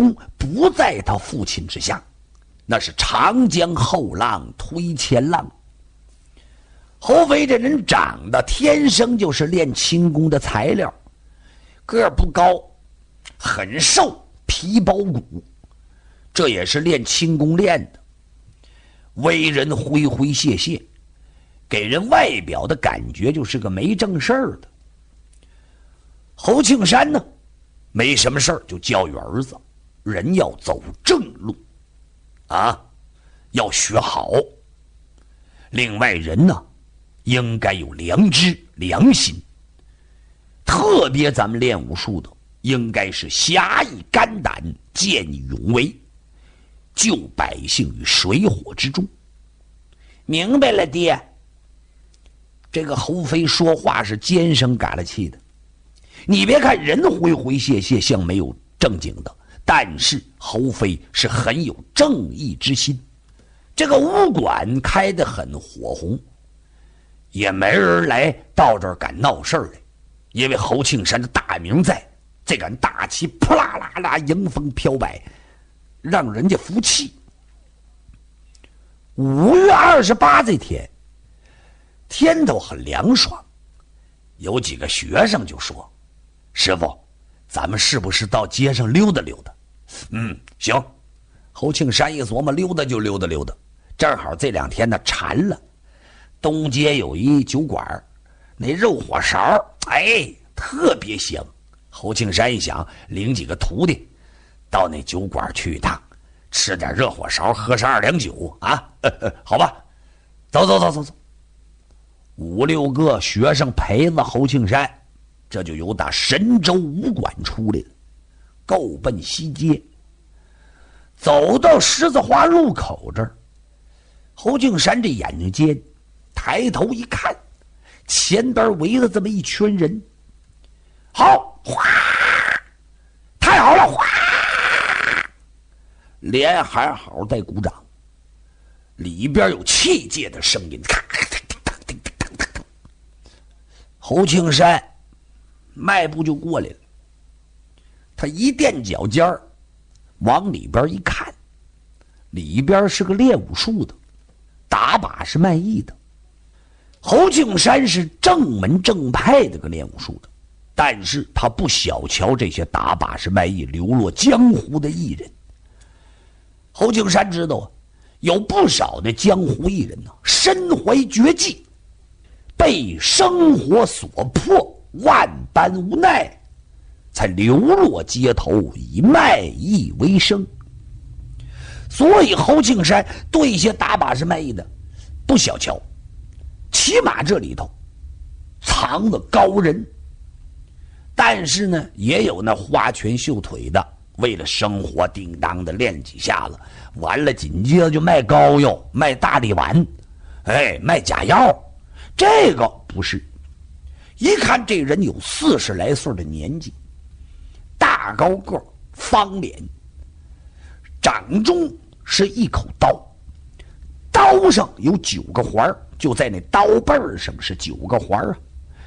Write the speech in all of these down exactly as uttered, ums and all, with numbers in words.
功不在他父亲之下，那是长江后浪推前浪。侯飞这人长得天生就是练轻功的材料，个儿不高，很瘦，皮包骨，这也是练轻功练的。为人诙诙谐谐，给人外表的感觉就是个没正事儿的。侯庆山呢，没什么事儿就教育儿子，人要走正路啊，要学好。另外人呢，应该有良知良心，特别咱们练武术的应该是侠义肝胆，见义勇为，救百姓于水火之中。明白了，爹。这个侯飞说话是尖声嘎了气的，你别看人诙诙谐谐，像没有正经的，但是侯飞是很有正义之心。这个武馆开得很火红，也没人来到这儿敢闹事儿来，因为侯庆山的大名在，这杆大旗扑啦啦啦迎风飘摆，让人家服气。五月二十八这天，天都很凉爽，有几个学生就说：“师傅，咱们是不是到街上溜达溜达？”嗯，行。侯庆山一琢磨，溜达就溜达溜达，正好这两天呢馋了。东街有一酒馆，那肉火烧，哎，特别香。侯庆山一想，领几个徒弟到那酒馆去一趟，吃点热火烧，喝上二两酒啊，呵呵，好吧，走走走走走。五六个学生陪着侯庆山，这就由打神州武馆出来了，够奔西街。走到十字花路口这儿，侯庆山这眼睛尖，抬头一看，前边围着这么一群人。好，哗，太好了，哗，连喊好带鼓掌，里边有气界的声音。侯庆山迈步就过来了，他一垫脚尖儿，往里边一看，里边是个练武术的，打把式卖艺的。侯庆山是正门正派的个练武术的，但是他不小瞧这些打把式卖艺流落江湖的艺人。侯庆山知道啊，有不少的江湖艺人呢，身怀绝技，被生活所迫，万般无奈，才流落街头，以卖艺为生。所以侯庆山对一些打把式卖艺的不小瞧，起码这里头藏了高人。但是呢，也有那花拳绣腿的，为了生活叮当的练几下子，完了紧接着就卖膏药，卖大力丸，哎，卖假药。这个不是，一看这人有四十来岁的年纪，大高个，方脸，掌中是一口刀，刀上有九个环，就在那刀背上是九个环啊。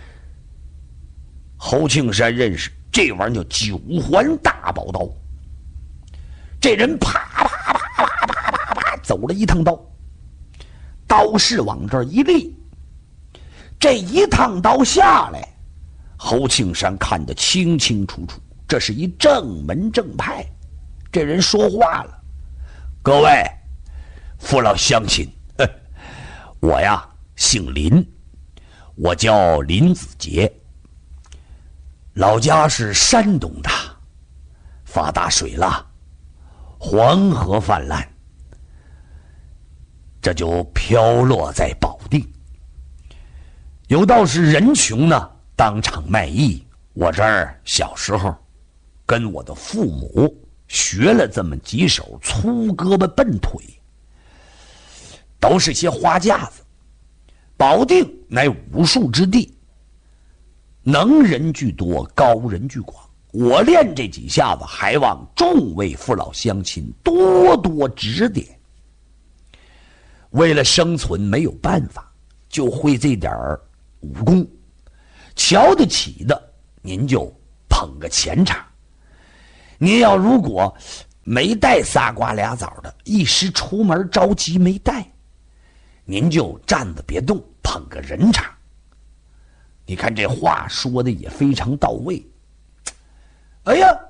侯庆山认识这玩意儿叫九环大宝刀。这人啪啪啪啪啪啪啪走了一趟刀，刀势往这儿一立，这一趟刀下来，侯庆山看得清清楚楚，这是一正门正派。这人说话了：“各位父老乡亲，呵，我呀姓林，我叫林子杰，老家是山东的，发大水了，黄河泛滥，这就飘落在保定。有道是人穷呢，当场卖艺。我这儿小时候跟我的父母学了这么几手粗胳膊笨腿，都是些花架子。保定乃武术之地，能人居多，高人居广。我练这几下子，还望众位父老乡亲多多指点。为了生存没有办法，就会这点武功，瞧得起的您就捧个钱场， 您要如果没带仨瓜俩枣的，一时出门着急没带，您就站着别动，捧个人场。你看这话说的也非常到位。哎呀，